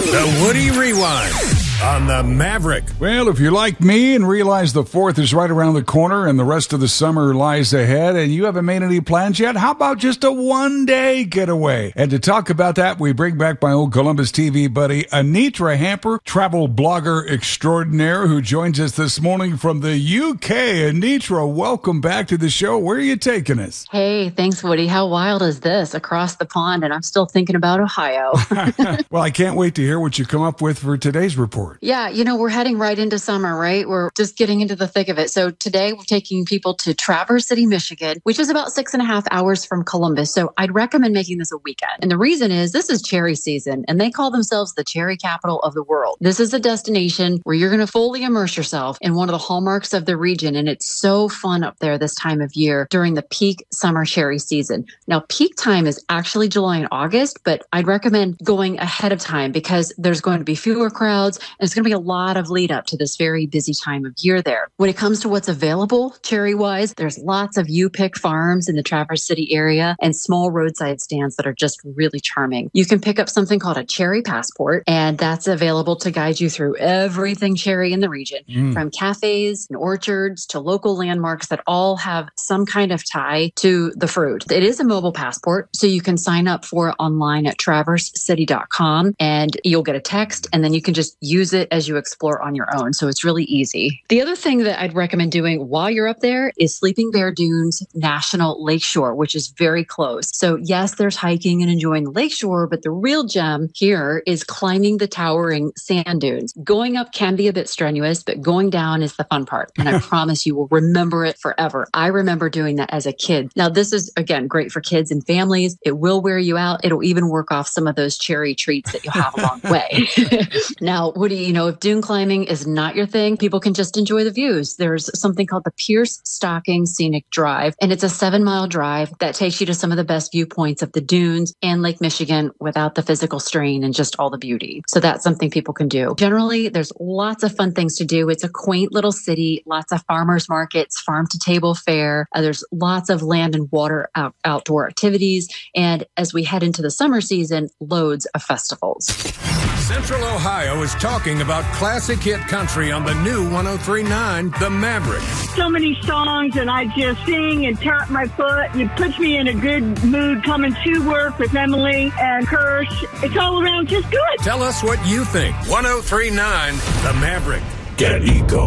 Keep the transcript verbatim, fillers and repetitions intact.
The Woody Rewind on the Maverick. Well, if you're like me and realize the fourth is right around the corner and the rest of the summer lies ahead and you haven't made any plans yet, how about just a one-day getaway? And to talk about that, we bring back my old Columbus T V buddy, Anitra Hamper, travel blogger extraordinaire, who joins us this morning from the U K. Anitra, welcome back to the show. Where are you taking us? Hey, thanks, Woody. How wild is this? Across the pond, and I'm still thinking about Ohio. Well, I can't wait to hear what you come up with for today's report. Yeah, you know, we're heading right into summer, right? We're just getting into the thick of it. So today we're taking people to Traverse City, Michigan, which is about six and a half hours from Columbus. So I'd recommend making this a weekend. And the reason is this is cherry season, and they call themselves the cherry capital of the world. This is a destination where you're going to fully immerse yourself in one of the hallmarks of the region. And it's so fun up there this time of year during the peak summer cherry season. Now, peak time is actually July and August, but I'd recommend going ahead of time because there's going to be fewer crowds. And it's going to be a lot of lead up to this very busy time of year there. When it comes to what's available cherry-wise, there's lots of U-Pick farms in the Traverse City area and small roadside stands that are just really charming. You can pick up something called a cherry passport, and that's available to guide you through everything cherry in the region, mm. from cafes and orchards to local landmarks that all have some kind of tie to the fruit. It is a mobile passport, so you can sign up for it online at traverse city dot com, and you'll get a text, and then you can just use it as you explore on your own. So it's really easy. The other thing that I'd recommend doing while you're up there is Sleeping Bear Dunes National Lakeshore, which is very close. So yes, there's hiking and enjoying the lakeshore, but the real gem here is climbing the towering sand dunes. Going up can be a bit strenuous, but going down is the fun part. And I promise you will remember it forever. I remember doing that as a kid. Now, this is, again, great for kids and families. It will wear you out. It'll even work off some of those cherry treats that you'll have along the way. Now, Woody, you know, if dune climbing is not your thing, people can just enjoy the views. There's something called the Pierce Stocking Scenic Drive, and it's a seven mile drive that takes you to some of the best viewpoints of the dunes and Lake Michigan without the physical strain and just all the beauty. So that's something people can do. Generally, there's lots of fun things to do. It's a quaint little city, lots of farmers markets, farm to table fare. Uh, there's lots of land and water out- outdoor activities. And as we head into the summer season, loads of festivals. Central Ohio is talking about classic hit country on the new one oh three point nine The Maverick. So many songs, and I just sing and tap my foot. It puts me in a good mood coming to work with Emily and Kirsch. It's all around just good. Tell us what you think. one oh three point nine The Maverick. Get Eco.